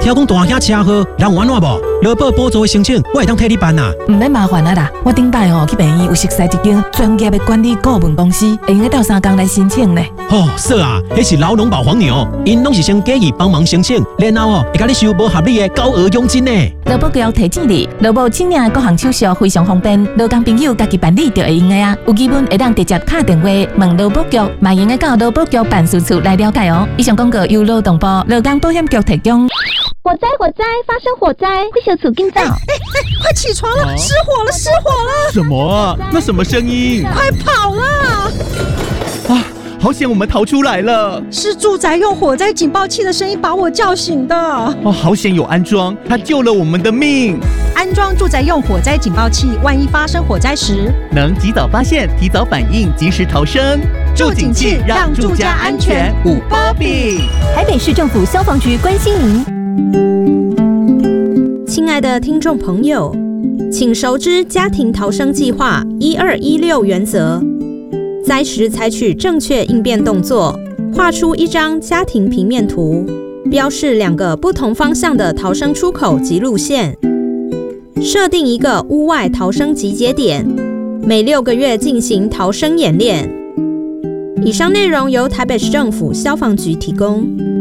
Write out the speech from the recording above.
听讲大兄车祸，人有安怎无？劳保补助的申请，我会当替你办啊。 唔免麻烦啊啦，我顶摆去病院有熟悉一间专业的管理顾问公司，会用到3天来申请呢。 是啊，迄是劳农保黄牛，因拢是先建议帮忙申请，然后会甲你收无合理的高额佣金呢。 劳保局提醒你，劳保请领各项手续非常方便，劳工朋友家己办理就会用的啊。有疑问会当直接打电话问劳保局，嘛用的到劳保局办事处来了解哦。以上广告由劳动部劳工保险局提供。 火灾！火灾！发生火灾！快小厝紧走！ 快起床了！失火了！失火了！ 什么啊？那什么声音？ 快跑啦！ 啊！好险，我们逃出来了！ 是住宅用火灾警报器的声音把我叫醒的。 哦，好险有安装，它救了我们的命。 安装住宅用火灾警报器，万一发生火灾时， 能及早发现、提早反应、及时逃生。住警器让住家安全无波比。 台北市政府消防局关心您。 亲爱的听众朋友，请熟知家庭逃生计划1216原则。灾时采取正确应变动作，画出一张家庭平面图，标示2个不同方向的逃生出口及路线，设定一个屋外逃生集结点，每6个月进行逃生演练。以上内容由台北市政府消防局提供。